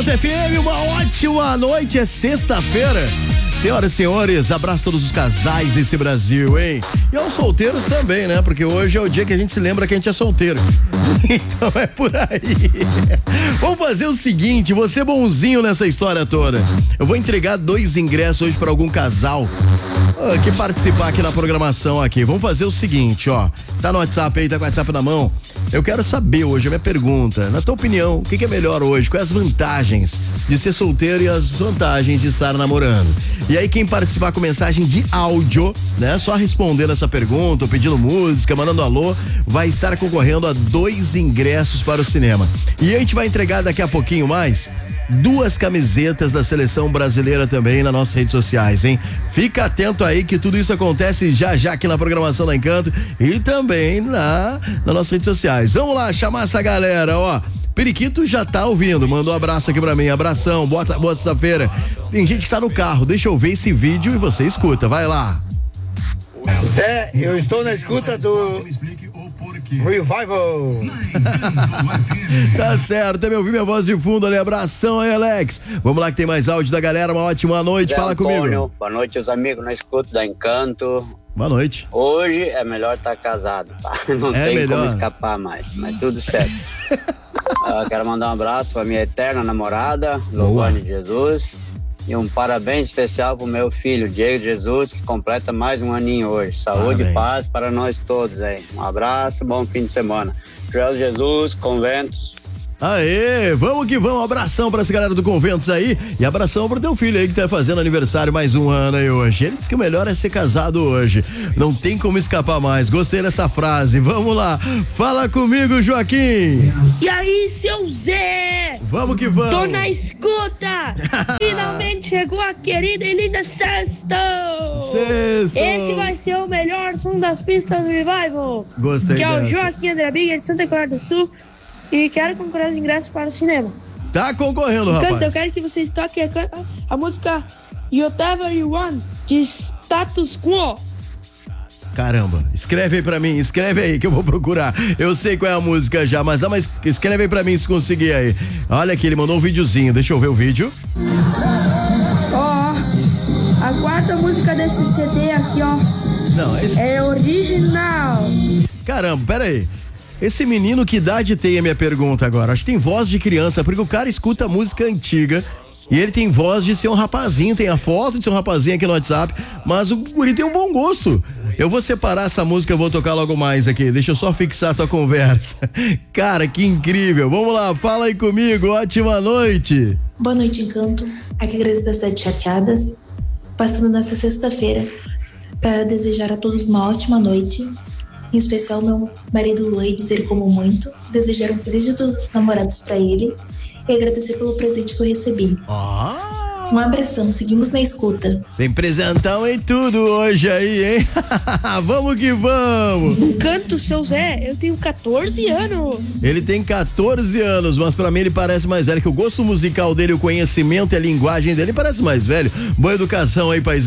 Atlântida FM, uma ótima noite, é sexta-feira. Senhoras e senhores, abraço a todos os casais desse Brasil, hein? E aos solteiros também, né? Porque hoje é o dia que a gente se lembra que a gente é solteiro. Então é por aí. Vamos fazer o seguinte, você bonzinho nessa história toda. Eu vou entregar 2 ingressos hoje para algum casal que participar aqui na programação aqui. Vamos fazer o seguinte, ó. Tá no WhatsApp aí, tá com o WhatsApp na mão? Eu quero saber hoje, a minha pergunta, na tua opinião, o que é melhor hoje? Quais as vantagens de ser solteiro e as vantagens de estar namorando? E aí quem participar com mensagem de áudio, né? Só respondendo essa pergunta, ou pedindo música, mandando alô, vai estar concorrendo a 2 ingressos para o cinema. E a gente vai entregar daqui a pouquinho mais 2 camisetas da seleção brasileira também nas nossas redes sociais, hein? Fica atento aí que tudo isso acontece já aqui na programação da Encanto e também nas nossas redes sociais. Vamos lá, chamar essa galera, ó. Periquito já tá ouvindo, mandou um abraço aqui pra mim, abração, boa sexta-feira. Tem gente que tá no carro, deixa eu ver esse vídeo e você escuta, vai lá. Zé, eu estou na escuta do Revival. Tá certo, também ouvi minha voz de fundo ali, abração aí, Alex. Vamos lá que tem mais áudio da galera, uma ótima noite, fala Antônio, comigo. Boa noite, os amigos na escuta da Encanto. Boa noite. Hoje é melhor estar casado, tá? Não tem melhor. como escapar mais, mas tudo certo. Quero mandar um abraço pra minha eterna namorada, Lovane Jesus. E um parabéns especial pro meu filho, Diego Jesus, que completa mais um aninho hoje. Saúde e paz para nós todos aí. Um abraço, bom fim de semana. Joel Jesus, Conventos. Aê, vamos que vamos, abração pra essa galera do Conventos aí e abração pro teu filho aí que tá fazendo aniversário mais um ano aí hoje. Ele disse que o melhor é ser casado hoje, não tem como escapar mais, gostei dessa frase, vamos lá, fala comigo, Joaquim. E aí, seu Zé? Vamos que vamos. Tô na escuta, finalmente chegou a querida e linda sexta. Esse vai ser o melhor som das pistas do Revival. Gostei que é o dessa. Joaquim André Biga de Santa Clara do Sul. E quero concorrer os ingressos para o cinema. Tá concorrendo, rapaz. Eu quero que vocês toquem a música Whatever You Want, de Status Quo. Caramba, escreve aí pra mim, escreve aí que eu vou procurar. Eu sei qual é a música já, mas dá mais, escreve aí pra mim se conseguir aí. Olha aqui, ele mandou um videozinho, deixa eu ver o vídeo. Ó, a 4ª música desse CD aqui, ó. Não, é original. Caramba, pera aí. Esse menino, que idade tem, a minha pergunta agora? Acho que tem voz de criança, porque o cara escuta música antiga e ele tem voz de ser um rapazinho, tem a foto de ser um rapazinho aqui no WhatsApp, mas o guri tem um bom gosto. Eu vou separar essa música, eu vou tocar logo mais aqui, deixa eu só fixar a tua conversa. Cara, que incrível, vamos lá, fala aí comigo, ótima noite. Boa noite, Encanto, aqui é a Grazi das 7 Chateadas, passando nessa sexta-feira para desejar a todos uma ótima noite. Em especial meu marido Luiz, dizer como muito, desejar um feliz dia de todos os namorados pra ele e agradecer pelo presente que eu recebi. Um abração, seguimos na escuta. Tem presentão e tudo hoje aí, hein? Vamos que vamos! Encanto, seu Zé, eu tenho 14 anos. Ele tem 14 anos, mas pra mim ele parece mais velho, que o gosto musical dele, o conhecimento e a linguagem dele parece mais velho. Boa educação aí, paizão.